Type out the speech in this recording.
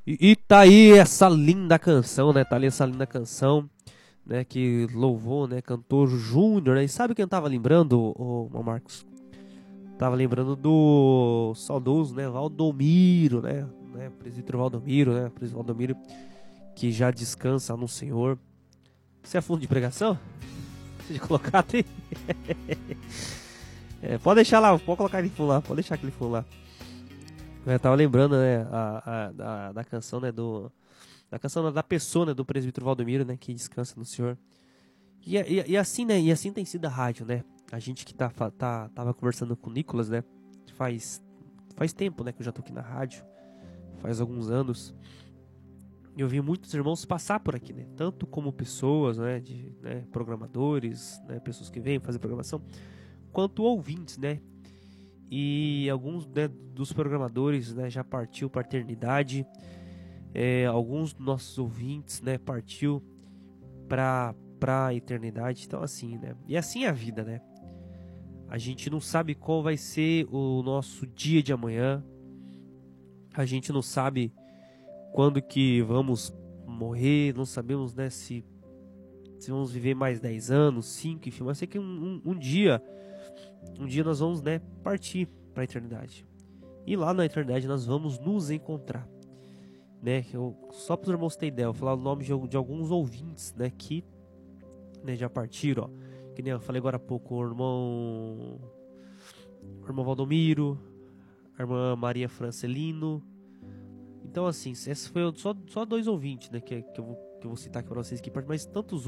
E tá aí essa linda canção, né? Tá ali essa linda canção, né? Que louvou, né? Cantor Júnior, né? E sabe quem eu tava lembrando, o Marcos? Tava lembrando do saudoso, né? Valdomiro, né? Presbítero Valdomiro, né? Presbítero Valdomiro, que já descansa no Senhor. Você é fundo de pregação? Pode colocar aí. Pode deixar lá, pode colocar ele fundo lá, pode deixar aquele fundo lá. Eu tava lembrando, né, da canção, né, da canção da pessoa, né, do presbítero Valdomiro, né, que descansa no Senhor. E assim, né, e assim tem sido a rádio, né. A gente que tava conversando com o Nicolas, né, faz tempo, né, que eu já tô aqui na rádio, faz alguns anos. Eu vi muitos irmãos passar por aqui, né, tanto como pessoas, né, programadores, né, pessoas que vêm fazer programação, quanto ouvintes, né. E alguns, né, dos programadores, né, já partiu para a eternidade. Alguns dos nossos ouvintes, né, partiu para a eternidade. Então assim, né? E assim é a vida, né? A gente não sabe qual vai ser o nosso dia de amanhã. A gente não sabe quando que vamos morrer. Não sabemos, né, se vamos viver mais 10 anos, 5, enfim. Mas sei que um dia nós vamos, né, partir para a eternidade. E lá na eternidade nós vamos nos encontrar, né? Só para os irmãos terem ideia, eu vou falar o nome de alguns ouvintes, né, que, né, já partiram, ó. Que nem eu falei agora há pouco, o irmão Valdomiro, a irmã Maria Francelino. Então assim, esses foi só dois ouvintes, né, que eu vou citar aqui para vocês, que mas tantos